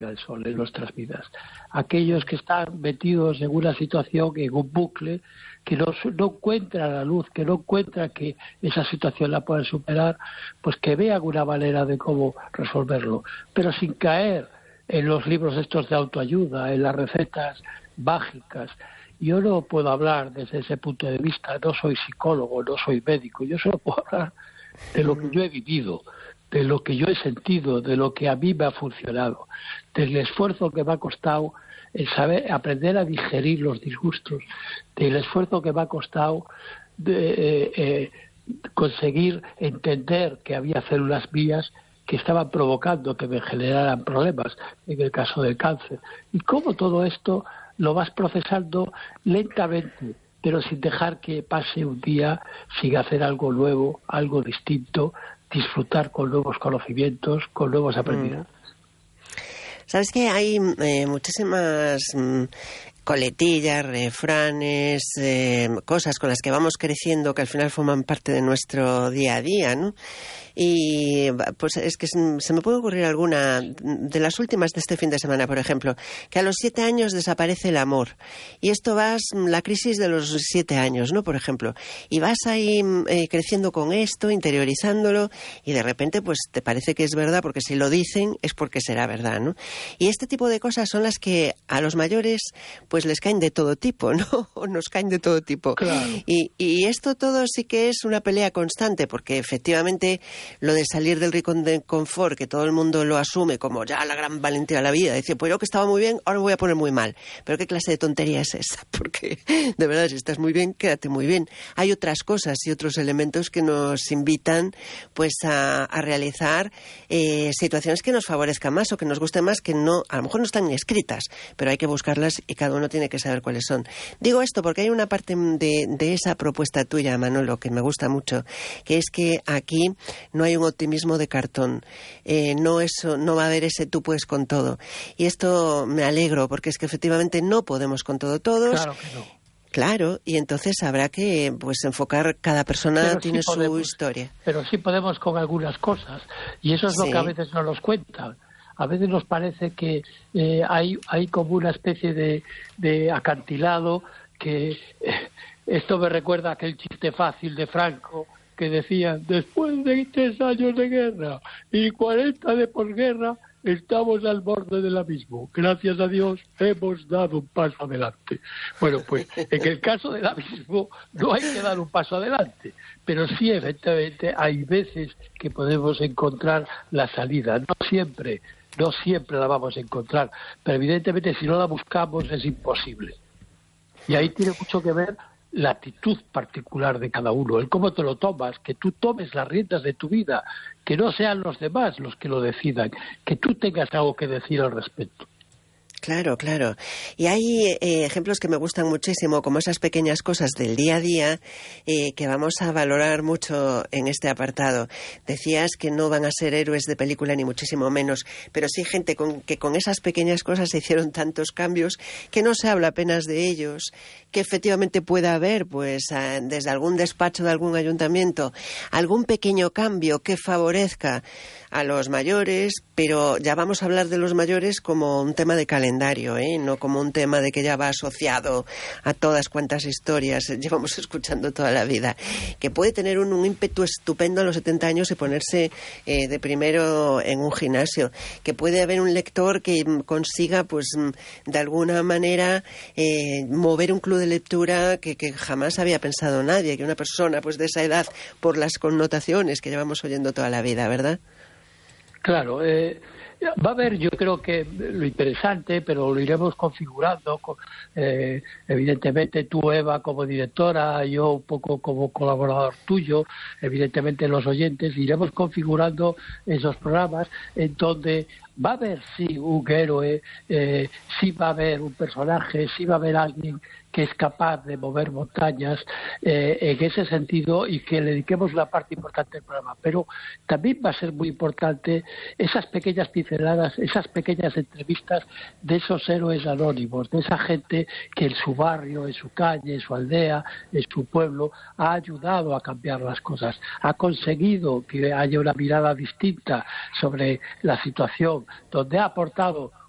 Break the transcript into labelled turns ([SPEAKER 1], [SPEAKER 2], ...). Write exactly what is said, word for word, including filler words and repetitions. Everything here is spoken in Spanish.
[SPEAKER 1] el sol en nuestras vidas. Aquellos que están metidos en una situación, en un bucle, que no, no encuentran la luz, que no encuentran que esa situación la puedan superar, pues que vean una manera de cómo resolverlo, pero sin caer en los libros estos de autoayuda, en las recetas mágicas. Yo no puedo hablar desde ese punto de vista, no soy psicólogo, no soy médico, yo solo puedo hablar de lo que yo he vivido, de lo que yo he sentido, de lo que a mí me ha funcionado, del esfuerzo que me ha costado el saber aprender a digerir los disgustos, del esfuerzo que me ha costado de, eh, eh, conseguir entender que había células mías que estaban provocando que me generaran problemas, en el caso del cáncer. Y cómo todo esto lo vas procesando lentamente, pero sin dejar que pase un día sin hacer algo nuevo, algo distinto, disfrutar con nuevos conocimientos, con nuevos aprendizajes.
[SPEAKER 2] Sabes que hay eh, muchísimas mm, coletillas, refranes, eh, cosas con las que vamos creciendo que al final forman parte de nuestro día a día, ¿no? Y pues es que se me puede ocurrir alguna de las últimas de este fin de semana, por ejemplo, que a los siete años desaparece el amor. Y esto vas, la crisis de los siete años, ¿no? Por ejemplo. Y vas ahí eh, creciendo con esto, interiorizándolo, y de repente pues te parece que es verdad, porque si lo dicen es porque será verdad, ¿no? Y este tipo de cosas son las que a los mayores pues les caen de todo tipo, ¿no? Nos caen de todo tipo.
[SPEAKER 1] Claro.
[SPEAKER 2] Y, y esto todo sí que es una pelea constante, porque efectivamente lo de salir del rincón de confort, que todo el mundo lo asume como ya la gran valentía de la vida, decir, pues yo que estaba muy bien, ahora me voy a poner muy mal. Pero ¿qué clase de tontería es esa? Porque de verdad, si estás muy bien, quédate muy bien. Hay otras cosas y otros elementos que nos invitan pues a, a realizar eh, situaciones que nos favorezcan más o que nos gusten más, que no, a lo mejor no están ni escritas, pero hay que buscarlas y cada uno tiene que saber cuáles son. Digo esto porque hay una parte de, de esa propuesta tuya, Manolo, que me gusta mucho, que es que aquí no hay un optimismo de cartón, eh, no, eso, no va a haber ese tú puedes con todo. Y esto me alegro, porque es que efectivamente no podemos con todo todos.
[SPEAKER 1] Claro que no.
[SPEAKER 2] Claro, y entonces habrá que pues enfocar, cada persona pero tiene sí su
[SPEAKER 1] podemos,
[SPEAKER 2] historia.
[SPEAKER 1] Pero sí podemos con algunas cosas, y eso es sí. Lo que a veces no nos cuentan. A veces nos parece que eh, hay, hay como una especie de, de acantilado que... Eh, esto me recuerda a aquel chiste fácil de Franco, que decían, después de tres años de guerra y cuarenta de posguerra, estamos al borde del abismo. Gracias a Dios hemos dado un paso adelante. Bueno, pues en el caso del abismo no hay que dar un paso adelante, pero sí, efectivamente, hay veces que podemos encontrar la salida. No siempre, no siempre la vamos a encontrar, pero evidentemente si no la buscamos es imposible. Y ahí tiene mucho que ver la actitud particular de cada uno, el cómo te lo tomas, que tú tomes las riendas de tu vida, que no sean los demás los que lo decidan, que tú tengas algo que decir al respecto.
[SPEAKER 2] Claro, claro. Y hay eh, ejemplos que me gustan muchísimo, como esas pequeñas cosas del día a día eh, que vamos a valorar mucho en este apartado. Decías que no van a ser héroes de película ni muchísimo menos, pero sí gente con, que con esas pequeñas cosas se hicieron tantos cambios que no se habla apenas de ellos, que efectivamente pueda haber, pues, a, desde algún despacho de algún ayuntamiento, algún pequeño cambio que favorezca a los mayores, pero ya vamos a hablar de los mayores como un tema de calendario, ¿eh? No como un tema de que ya va asociado a todas cuantas historias llevamos escuchando toda la vida, que puede tener un, un ímpetu estupendo a los setenta años y ponerse eh, de primero en un gimnasio, que puede haber un lector que consiga, pues, de alguna manera eh, mover un club de lectura que, que jamás había pensado nadie, que una persona pues de esa edad, por las connotaciones que llevamos oyendo toda la vida, ¿verdad?
[SPEAKER 1] Claro, eh, va a haber, yo creo que lo interesante, pero lo iremos configurando, eh, evidentemente tú, Eva, como directora, yo un poco como colaborador tuyo, evidentemente los oyentes, iremos configurando esos programas en donde va a haber, sí, un héroe, eh, sí va a haber un personaje, sí va a haber alguien que es capaz de mover montañas eh, en ese sentido, y que le dediquemos una parte importante del programa. Pero también va a ser muy importante esas pequeñas pinceladas, esas pequeñas entrevistas de esos héroes anónimos, de esa gente que en su barrio, en su calle, en su aldea, en su pueblo, ha ayudado a cambiar las cosas, ha conseguido que haya una mirada distinta sobre la situación, donde ha aportado